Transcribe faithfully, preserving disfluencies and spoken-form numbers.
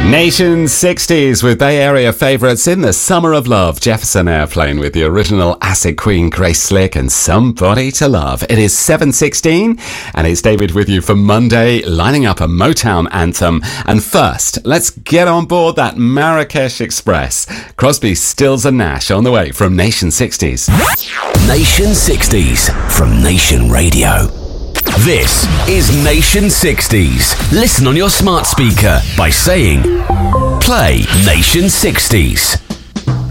Nation sixties with Bay Area favourites in the Summer of Love. Jefferson Airplane with the original Acid Queen Grace Slick and Somebody to Love. It is seven sixteen and it's David with you for Monday, lining up a Motown anthem. And first, let's get on board that Marrakesh Express. Crosby, Stills and Nash on the way from Nation sixties. Nation sixties from Nation Radio. This is Nation sixties. Listen on your smart speaker by saying, play Nation sixties.